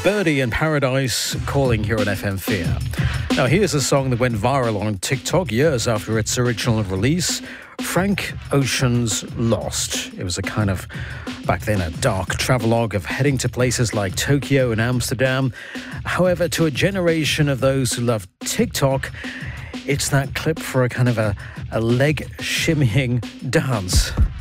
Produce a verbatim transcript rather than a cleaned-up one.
Birdie and Paradise calling here on F M Fear. Now, here's a song that went viral on TikTok years after its original release, Frank Ocean's Lost. It was a kind of, back then, a dark travelogue of heading to places like Tokyo and Amsterdam. However, to a generation of those who love TikTok, it's that clip for a kind of a, a leg shimmying dance.